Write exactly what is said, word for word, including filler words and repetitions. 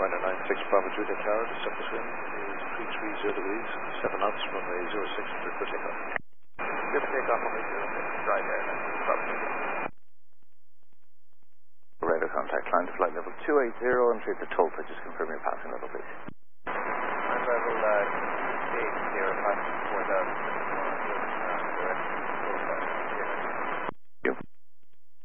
Ryder nine six Bravo Juliet Tower, to set this wind is three three zero degrees, seven knots, runway zero six, clear for takeoff. Clear for takeoff, runway zero six, Ryder nine six Bravo Juliet. Radar contact, climb to flight level two eighty and treat the toll bridges. Confirm your passing level, please. Climb level uh,